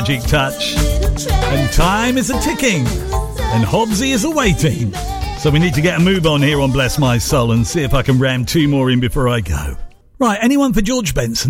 Magic touch. And time is a-ticking. And Hobbsy is a-waiting. So we need to get a move on here on Bless My Soul and see if I can ram 2 more in before I go. Right, anyone for George Benson?